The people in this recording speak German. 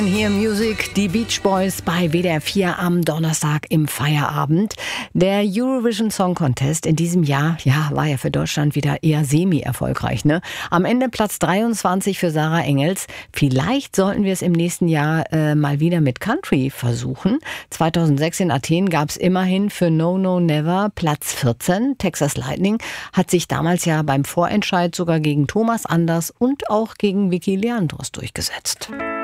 Hier Music, die Beach Boys bei WDR 4 am Donnerstag im Feierabend. Der Eurovision Song Contest in diesem Jahr, war ja für Deutschland wieder eher semi-erfolgreich, ne? Am Ende Platz 23 für Sarah Engels. Vielleicht sollten wir es im nächsten Jahr mal wieder mit Country versuchen. 2006 in Athen gab es immerhin für No No Never Platz 14. Texas Lightning hat sich damals ja beim Vorentscheid sogar gegen Thomas Anders und auch gegen Vicky Leandros durchgesetzt.